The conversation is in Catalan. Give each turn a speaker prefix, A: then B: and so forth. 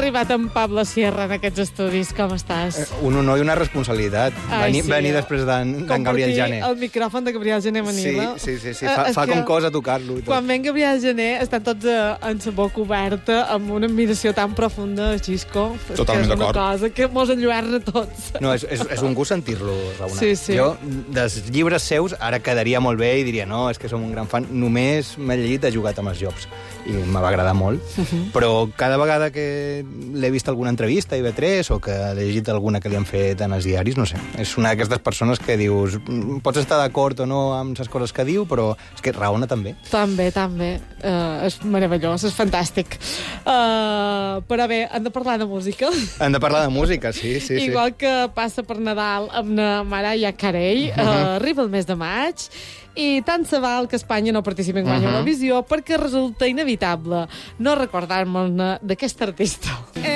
A: arribat en Pablo Sierra en aquests estudis. Com estàs?
B: Un honor i una responsabilitat. Venir després d'en Gabriel Jané.
A: El micròfon de Gabriel Jané Manila.
B: Sí. Fa com cosa tocar-lo.
A: Quan ven Gabriel Jané estan tots amb la boca oberta, amb una admiració tan profunda de Xisco.
C: Totalment d'acord.
A: És una cosa que mos enlluerna tots.
B: No, és un gust sentir-lo raonar.
A: Sí.
B: Jo, dels llibres seus, ara quedaria molt bé i diria, no, és que som un gran fan. Només m'he llegit Ha jugat amb els Jobs i me va agradar molt. Però cada vegada que l'he vist alguna entrevista a IB3 o que he llegit alguna que li han fet en els diaris, no sé, és una d'aquestes persones que dius, pots estar d'acord o no amb les coses que diu, però és que raona també.
A: També. És meravellós, és fantàstic. Però bé, hem de parlar de música.
B: Hem de parlar de música, sí.
A: Igual que passa per Nadal amb la Mariah Carey, arriba el mes de maig, i tant se val que Espanya no participi en guany a Eurovisió perquè resulta inevitable no recordar-me-ne d'aquest artista.